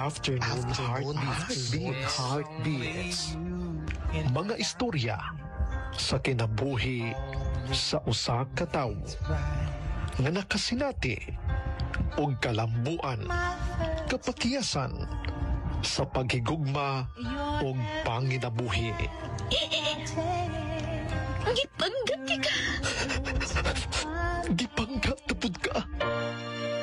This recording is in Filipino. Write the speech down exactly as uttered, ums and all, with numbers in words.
Afternoon, Heartbeats. Heartbeats. Mga istorya sa kinabuhi sa usa ka tawo nga nakasinati og kalambuan, kapakiyasan sa paghigugma og panginabuhi. Gipanggat ka. Gipanggat na pud ka.